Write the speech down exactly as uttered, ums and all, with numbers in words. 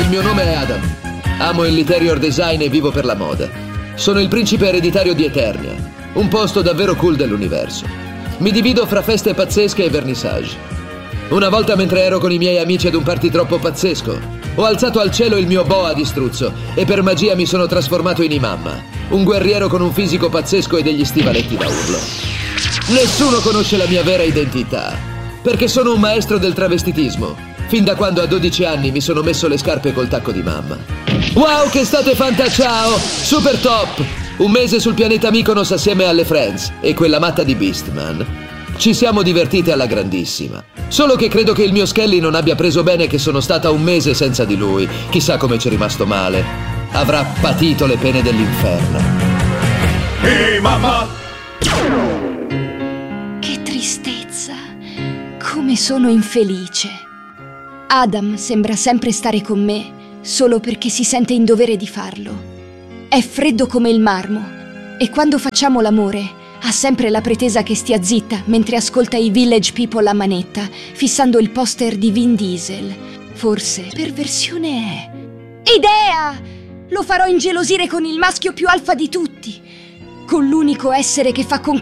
mio nome è Adam. Amo il interior design e vivo per la moda. Sono il principe ereditario di Eternia, un posto davvero cool dell'universo. Mi divido fra feste pazzesche e vernissage. Una volta, mentre ero con i miei amici ad un party troppo pazzesco, ho alzato al cielo il mio boa di struzzo e per magia mi sono trasformato in Imamma, un guerriero con un fisico pazzesco e degli stivaletti da urlo. Nessuno conosce la mia vera identità, perché sono un maestro del travestitismo. Fin da quando a dodici anni mi sono messo le scarpe col tacco di mamma. Wow, che state fanta, ciao! Super top! Un mese sul pianeta Mykonos assieme alle Friends e quella matta di Beastman. Ci siamo divertite alla grandissima. Solo che credo che il mio Skelly non abbia preso bene che sono stata un mese senza di lui. Chissà come ci è rimasto male. Avrà patito le pene dell'inferno. Ehi, mamma! Che tristezza. Come sono infelice. Adam sembra sempre stare con me solo perché si sente in dovere di farlo. È freddo come il marmo e quando facciamo l'amore ha sempre la pretesa che stia zitta mentre ascolta i Village People a manetta, fissando il poster di Vin Diesel. Forse perversione è. Idea! Lo farò ingelosire con il maschio più alfa di tutti, con l'unico essere che fa concorrenza